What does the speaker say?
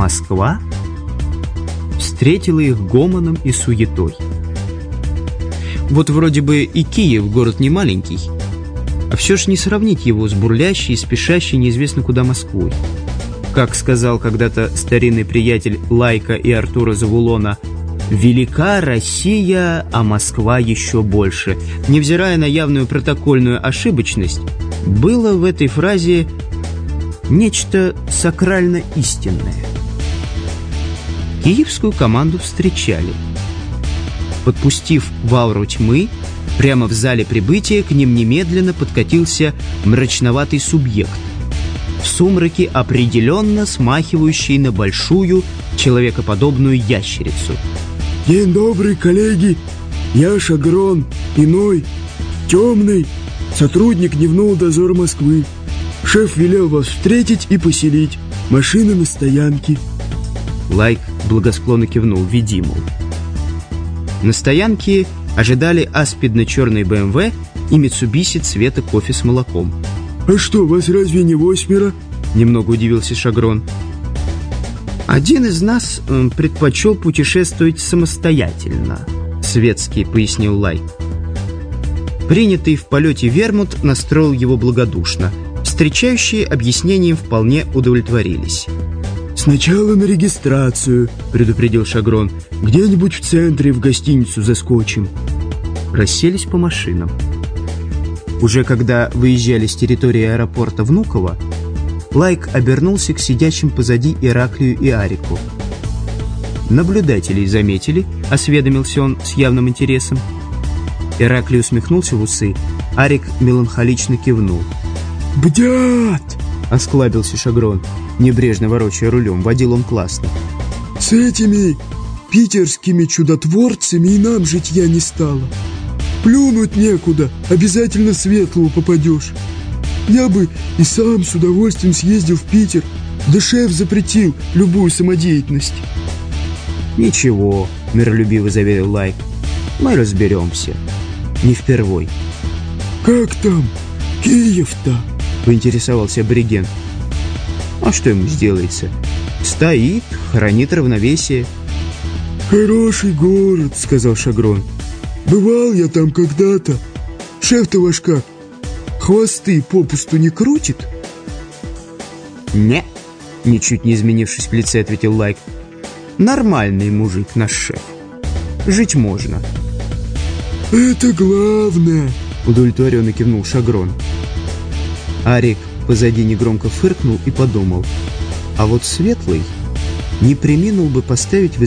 Москва встретила их гомоном и суетой. Вот вроде бы и Киев город не маленький, а все ж не сравнить его с бурлящей и спешащей неизвестно куда Москвой. Как сказал когда-то старинный приятель Лайка и Артура Завулона, «Велика Россия, а Москва еще больше». Невзирая на явную протокольную ошибочность, было в этой фразе нечто сакрально истинное. Киевскую команду встречали. Подпустив в ауру тьмы, прямо в зале прибытия к ним немедленно подкатился мрачноватый субъект, в сумраке определенно смахивающий на большую человекоподобную ящерицу. «День добрый, коллеги! Я Шагрон, иной, темный, сотрудник дневного дозора Москвы. Шеф велел вас встретить и поселить. Машина на стоянке». Лайк благосклонно кивнул: «Веди, мол». На стоянке ожидали аспидно-черный БМВ и Митсубиси цвета кофе с молоком. «А что, вас разве не 8?» — немного удивился Шагрон. «Один из нас предпочел путешествовать самостоятельно», — светски пояснил Лайк. Принятый в полете вермут настроил его благодушно. Встречающие объяснением вполне удовлетворились. «Сначала на регистрацию», — предупредил Шагрон. «Где-нибудь в центре в гостиницу заскочим». Расселись по машинам. Уже когда выезжали с территории аэропорта Внуково, Лайк обернулся к сидящим позади Ираклию и Арику. «Наблюдателей заметили?» — осведомился он с явным интересом. Ираклий усмехнулся в усы, Арик меланхолично кивнул. «Бдят!» — осклабился Шагрон, небрежно ворочая рулем. Водил он классно. «С этими питерскими чудотворцами и нам житья не стало. Плюнуть некуда, обязательно в Светлого попадешь. Я бы и сам с удовольствием съездил в Питер, да шеф запретил любую самодеятельность». «Ничего», — миролюбиво заверил Лайк, — «мы разберемся. Не впервой». «Как там Киев-то?» — поинтересовался абориген. «А что ему сделается? Стоит, хранит равновесие». «Хороший город», — сказал Шагрон. «Бывал я там когда-то. Шеф-то ваш как, хвосты попусту не крутит?» «Не», — ничуть не изменившись в лице, ответил Лайк. «Нормальный мужик наш шеф. Жить можно». «Это главное», — удовлетворенно кивнул Шагрон. Арик позади негромко фыркнул и подумал: а вот Светлый не преминул бы поставить в